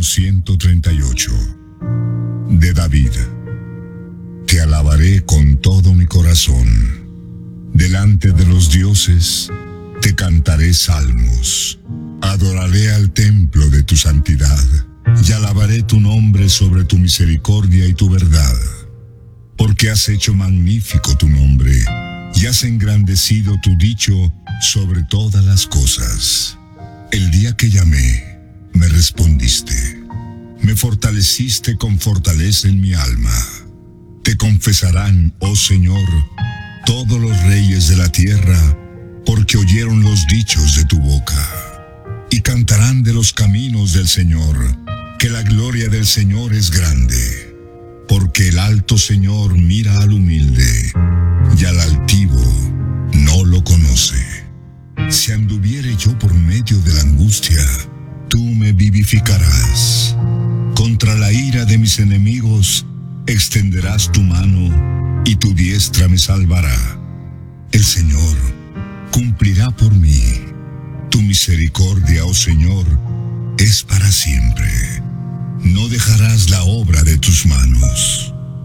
Salmo 138 de David. Te alabaré con todo mi corazón. Delante de los dioses te cantaré salmos. Adoraré al templo de tu santidad y alabaré tu nombre sobre tu misericordia y tu verdad. Porque has hecho magnífico tu nombre y has engrandecido tu dicho sobre todas las cosas. El día que llamé, me respondiste. Me fortaleciste con fortaleza en mi alma. Te confesarán, oh Señor, todos los reyes de la tierra, porque oyeron los dichos de tu boca. Y cantarán de los caminos del Señor, que la gloria del Señor es grande. Porque el alto Señor mira al humilde, y al altivo no lo conoce. Si anduviere yo por medio de la angustia, tú me vivificarás. Contra la ira de mis enemigos extenderás tu mano, y tu diestra me salvará. El Señor cumplirá por mí. Tu misericordia, oh Señor, es para siempre. No dejarás la obra de tus manos.